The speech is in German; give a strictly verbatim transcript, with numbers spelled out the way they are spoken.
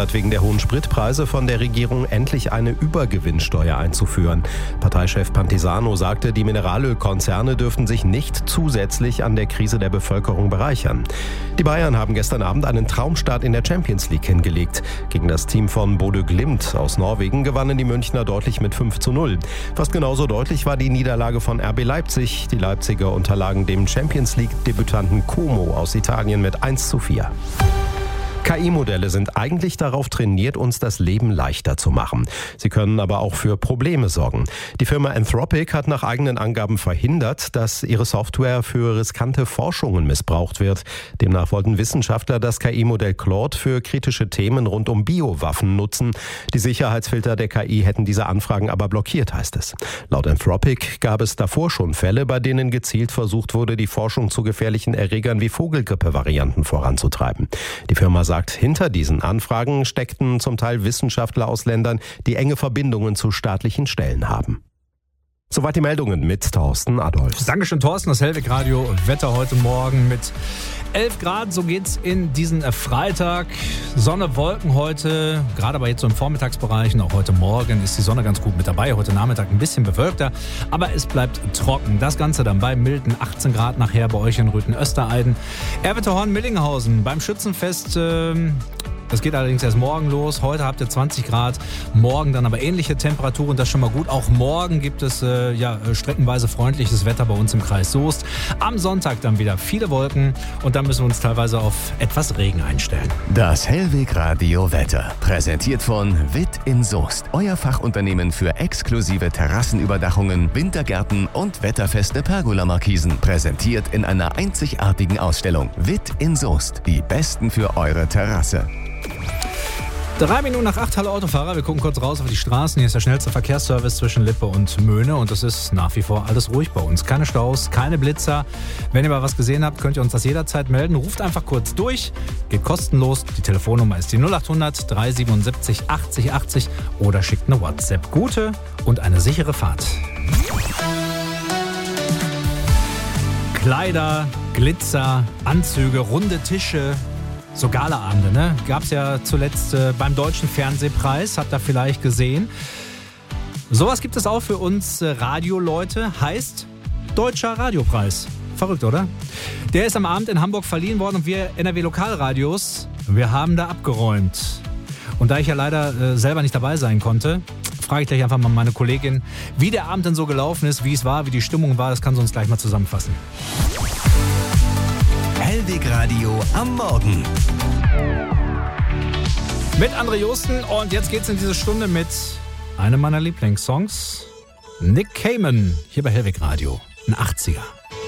gefordert, wegen der hohen Spritpreise von der Regierung endlich eine Übergewinnsteuer einzuführen. Parteichef Pantisano sagte, die Mineralölkonzerne dürften sich nicht zusätzlich an der Krise der Bevölkerung bereichern. Die Bayern haben gestern Abend einen Traumstart in der Champions League hingelegt. Gegen das Team von Bodø Glimt aus Norwegen gewannen die Münchner deutlich mit fünf zu null. Fast genauso deutlich war die Niederlage von R B Leipzig. Die Leipziger unterlagen dem Champions League-Debütanten Como aus Italien mit eins zu vier. K I-Modelle sind eigentlich darauf trainiert, uns das Leben leichter zu machen. Sie können aber auch für Probleme sorgen. Die Firma Anthropic hat nach eigenen Angaben verhindert, dass ihre Software für riskante Forschungen missbraucht wird. Demnach wollten Wissenschaftler das K I-Modell Claude für kritische Themen rund um Biowaffen nutzen. Die Sicherheitsfilter der K I hätten diese Anfragen aber blockiert, heißt es. Laut Anthropic gab es davor schon Fälle, bei denen gezielt versucht wurde, die Forschung zu gefährlichen Erregern wie Vogelgrippe-Varianten voranzutreiben. Die Firma sagt, hinter diesen Anfragen steckten zum Teil Wissenschaftler aus Ländern, die enge Verbindungen zu staatlichen Stellen haben. Soweit die Meldungen mit Thorsten Adolfs. Dankeschön, Thorsten. Das Hellwig Radio Wetter heute Morgen mit elf Grad. So geht's in diesen Freitag. Sonne, Wolken heute, gerade aber jetzt so im Vormittagsbereich. Auch heute Morgen ist die Sonne ganz gut mit dabei. Heute Nachmittag ein bisschen bewölkter, aber es bleibt trocken. Das Ganze dann bei milden achtzehn Grad nachher bei euch in Rüthen-Östereiden. Erwetterhorn-Millinghausen beim Schützenfest. Äh, Das geht allerdings erst morgen los. Heute habt ihr zwanzig Grad, morgen dann aber ähnliche Temperaturen. Das ist schon mal gut. Auch morgen gibt es äh, ja, streckenweise freundliches Wetter bei uns im Kreis Soest. Am Sonntag dann wieder viele Wolken und dann müssen wir uns teilweise auf etwas Regen einstellen. Das Hellwig Radio Wetter, präsentiert von Witt in Soest. Euer Fachunternehmen für exklusive Terrassenüberdachungen, Wintergärten und wetterfeste Pergola-Markisen. Präsentiert in einer einzigartigen Ausstellung. Witt in Soest, die Besten für eure Terrasse. Drei Minuten nach acht, hallo Autofahrer. Wir gucken kurz raus auf die Straßen. Hier ist der schnellste Verkehrsservice zwischen Lippe und Möhne und es ist nach wie vor alles ruhig bei uns. Keine Staus, keine Blitzer. Wenn ihr mal was gesehen habt, könnt ihr uns das jederzeit melden. Ruft einfach kurz durch, geht kostenlos. Die Telefonnummer ist die null acht hundert drei siebenundsiebzig achtzig achtzig oder schickt eine WhatsApp. Gute und eine sichere Fahrt. Kleider, Glitzer, Anzüge, runde Tische. So Galaabende, ne? Gab es ja zuletzt äh, beim Deutschen Fernsehpreis, habt ihr vielleicht gesehen. Sowas gibt es auch für uns äh, Radioleute, heißt Deutscher Radiopreis. Verrückt, oder? Der ist am Abend in Hamburg verliehen worden und wir N R W Lokalradios, wir haben da abgeräumt. Und da ich ja leider äh, selber nicht dabei sein konnte, frage ich gleich einfach mal meine Kollegin, wie der Abend denn so gelaufen ist, wie es war, wie die Stimmung war, das kann sie uns gleich mal zusammenfassen. Hellwig Radio am Morgen. Mit André Josten und jetzt geht's in diese Stunde mit einem meiner Lieblingssongs. Nick Cayman, hier bei Hellwig Radio, ein achtziger.